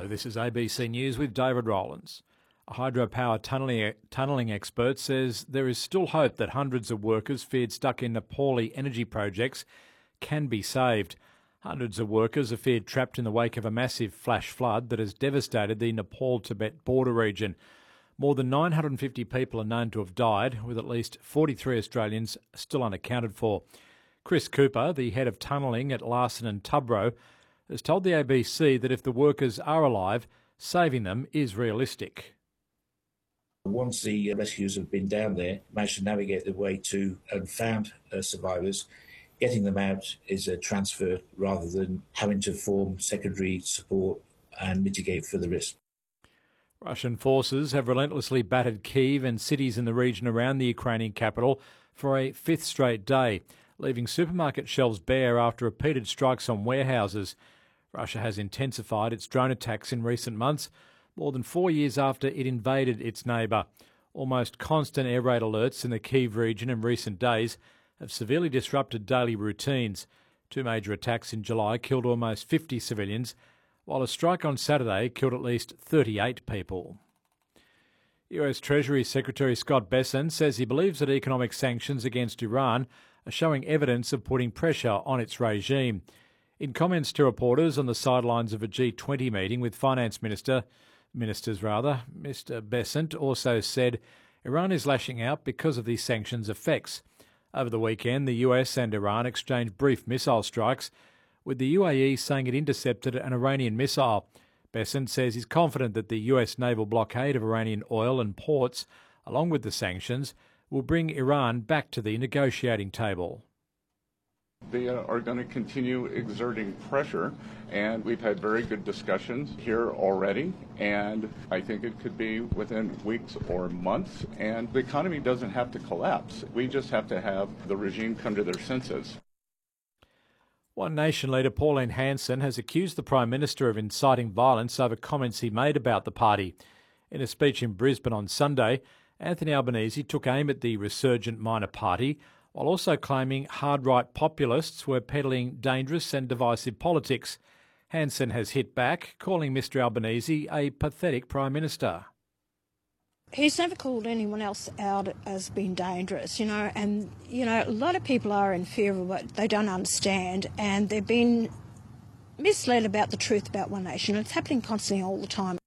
Hello, this is ABC News with David Rowlands. A hydropower tunnelling expert says there is still hope that hundreds of workers feared stuck in Nepali energy projects can be saved. Hundreds of workers are feared trapped in the wake of a massive flash flood that has devastated the Nepal-Tibet border region. More than 950 people are known to have died, with at least 43 Australians still unaccounted for. Chris Cooper, the head of tunnelling at Larsen and Tubro, has told the ABC that if the workers are alive, saving them is realistic. Once the rescuers have been down there, managed to navigate their way to and found survivors, getting them out is a transfer rather than having to form secondary support and mitigate further risk. Russian forces have relentlessly battered Kyiv and cities in the region around the Ukrainian capital for a fifth straight day, leaving supermarket shelves bare after repeated strikes on warehouses. Russia has intensified its drone attacks in recent months, more than 4 years after it invaded its neighbour. Almost constant air raid alerts in the Kyiv region in recent days have severely disrupted daily routines. Two major attacks in July killed almost 50 civilians, while a strike on Saturday killed at least 38 people. US Treasury Secretary Scott Bessent says he believes that economic sanctions against Iran are showing evidence of putting pressure on its regime. In comments to reporters on the sidelines of a G20 meeting with Mr. Bessent also said Iran is lashing out because of these sanctions' effects. Over the weekend, the US and Iran exchanged brief missile strikes, with the UAE saying it intercepted an Iranian missile. Bessent says he's confident that the US naval blockade of Iranian oil and ports, along with the sanctions, will bring Iran back to the negotiating table. They are going to continue exerting pressure, and we've had very good discussions here already, and I think it could be within weeks or months, and the economy doesn't have to collapse. We just have to have the regime come to their senses. One Nation leader, Pauline Hanson, has accused the Prime Minister of inciting violence over comments he made about the party. In a speech in Brisbane on Sunday, Anthony Albanese took aim at the resurgent minor party, while also claiming hard-right populists were peddling dangerous and divisive politics. Hanson has hit back, calling Mr Albanese a pathetic Prime Minister. He's never called anyone else out as being dangerous, and, a lot of people are in fear of what they don't understand, and they've been misled about the truth about One Nation. It's happening constantly all the time.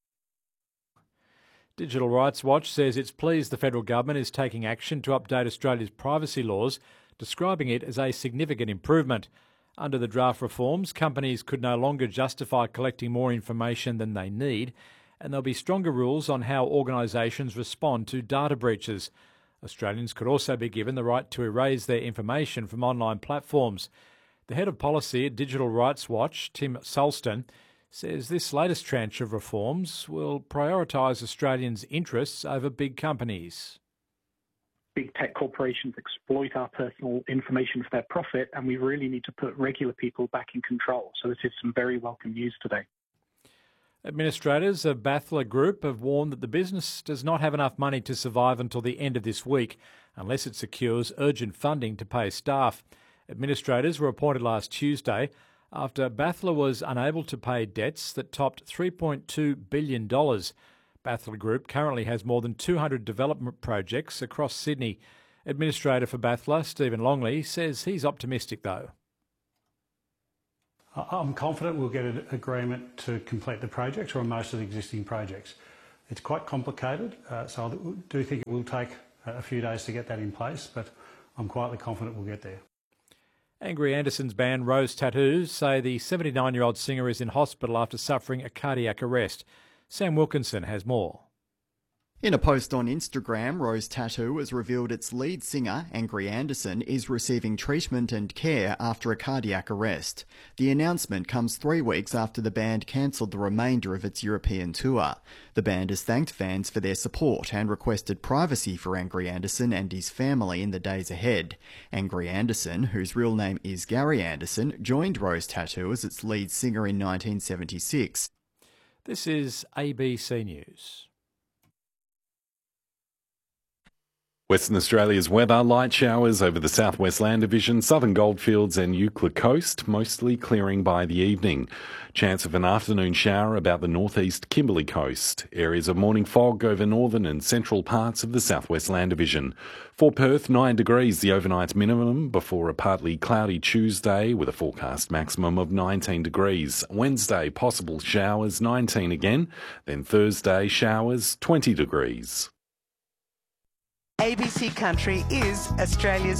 Digital Rights Watch says it's pleased the federal government is taking action to update Australia's privacy laws, describing it as a significant improvement. Under the draft reforms, companies could no longer justify collecting more information than they need, and there'll be stronger rules on how organisations respond to data breaches. Australians could also be given the right to erase their information from online platforms. The head of policy at Digital Rights Watch, Tim Sulston, says this latest tranche of reforms will prioritise Australians' interests over big companies. Big tech corporations exploit our personal information for their profit, and we really need to put regular people back in control. So this is some very welcome news today. Administrators of Bathla Group have warned that the business does not have enough money to survive until the end of this week, unless it secures urgent funding to pay staff. Administrators were appointed last Tuesday after Bathla was unable to pay debts that topped $3.2 billion. Bathla Group currently has more than 200 development projects across Sydney. Administrator for Bathla, Stephen Longley, says he's optimistic though. I'm confident we'll get an agreement to complete the projects or most of the existing projects. It's quite complicated, so I do think it will take a few days to get that in place, but I'm quietly confident we'll get there. Angry Anderson's band Rose Tattoos say the 79-year-old singer is in hospital after suffering a cardiac arrest. Sam Wilkinson has more. In a post on Instagram, Rose Tattoo has revealed its lead singer, Angry Anderson, is receiving treatment and care after a cardiac arrest. The announcement comes 3 weeks after the band cancelled the remainder of its European tour. The band has thanked fans for their support and requested privacy for Angry Anderson and his family in the days ahead. Angry Anderson, whose real name is Gary Anderson, joined Rose Tattoo as its lead singer in 1976. This is ABC News. Western Australia's weather, light showers over the southwest land division, southern goldfields and Euclid coast, mostly clearing by the evening. Chance of an afternoon shower about the northeast Kimberley coast. Areas of morning fog over northern and central parts of the southwest land division. For Perth, 9 degrees the overnight minimum before a partly cloudy Tuesday with a forecast maximum of 19 degrees. Wednesday, possible showers, 19 again. Then Thursday, showers, 20 degrees. ABC Country is Australia's